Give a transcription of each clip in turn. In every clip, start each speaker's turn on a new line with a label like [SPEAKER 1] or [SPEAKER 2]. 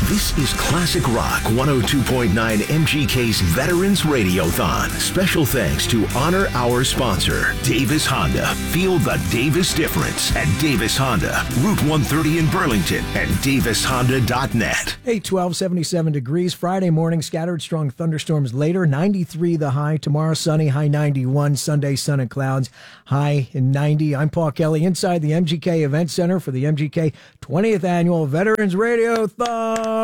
[SPEAKER 1] This is Classic Rock 102.9 MGK's Veterans Radiothon. Special thanks to honor our sponsor, Davis Honda. Feel the Davis difference at Davis Honda, Route 130 in Burlington, and davishonda.net.
[SPEAKER 2] Hey, 77 degrees. Friday morning, scattered strong thunderstorms later. 93 the high. Tomorrow, sunny, high 91. Sunday, sun and clouds, high in 90. I'm Paul Kelly inside the MGK Event Center for the MGK 20th Annual Veterans Radiothon.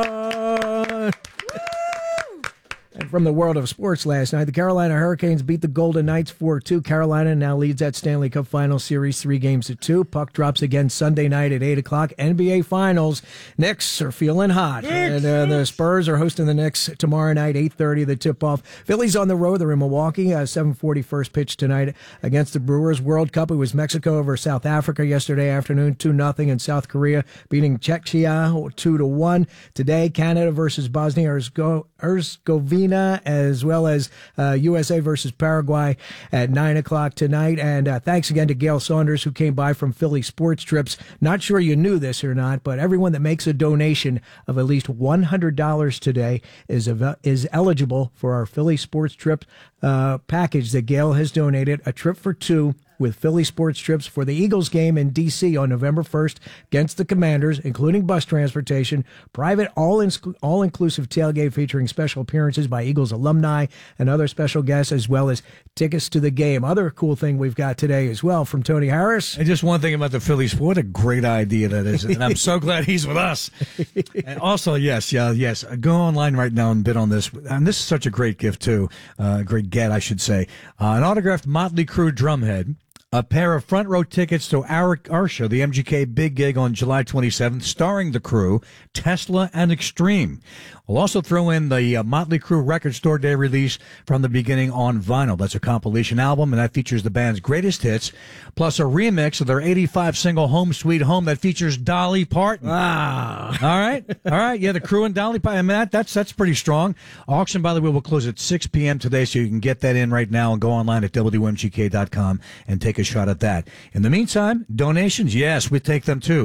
[SPEAKER 2] And from the world of sports last night, the Carolina Hurricanes beat the Golden Knights 4-2. Carolina now leads that Stanley Cup Final Series 3-2. Puck drops again Sunday night at 8 o'clock. NBA Finals. Knicks are feeling hot. And the Spurs are hosting the Knicks tomorrow night, 8:30, the tip-off. Phillies on the road. They're in Milwaukee. 7:40 first pitch tonight against the Brewers. World Cup, it was Mexico over South Africa yesterday afternoon, 2-0, and South Korea beating Czechia 2-1. Today, Canada versus Bosnia-Herzegovina, as well as USA versus Paraguay at 9 o'clock tonight. And thanks again to Gail Saunders, who came by from Philly Sports Trips. Not sure you knew this or not, but everyone that makes a donation of at least $100 today is eligible for our Philly Sports Trip package that Gail has donated, a trip for two with Philly Sports Trips for the Eagles game in D.C. on November 1st against the Commanders, including bus transportation, private all-inclusive tailgate featuring special appearances by Eagles alumni and other special guests, as well as tickets to the game. Other cool thing we've got today as well from Tony Harris.
[SPEAKER 3] And just one thing about the Phillies, what a great idea that is. And I'm so glad he's with us. And also, yes, go online right now and bid on this. And this is such a great gift, too. Great get, I should say. An autographed Motley Crue drumhead, a pair of front row tickets to our show, the MGK Big Gig on July 27th, starring the Crew, Tesla, and Extreme. We'll also throw in the Motley Crue Record Store Day release from the beginning on vinyl. That's a compilation album, and that features the band's greatest hits, plus a remix of their 85 single Home Sweet Home that features Dolly Parton.
[SPEAKER 2] Ah.
[SPEAKER 3] All right. Yeah, the Crew and Dolly Parton. I mean, that's pretty strong. Auction, by the way, will close at 6 p.m. today, so you can get that in right now and go online at WMGK.com and take a shot at that. In the meantime, donations, yes, we take them too.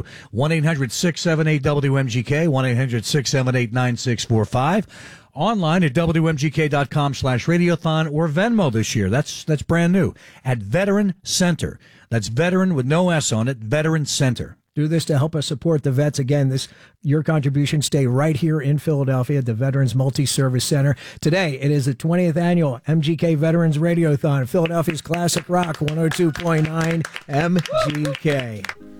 [SPEAKER 3] 1-800-678-WMGK, 1-800-678-9645. Online at WMGK.com/radiothon or Venmo this year. That's brand new. At Veteran Center. That's veteran with no S on it, Veteran Center.
[SPEAKER 2] Do this to help us support the vets. Again, your contribution stay right here in Philadelphia at the Veterans Multi-Service Center. Today, it is the 20th annual MGK Veterans Radiothon, Philadelphia's Classic Rock 102.9 MGK.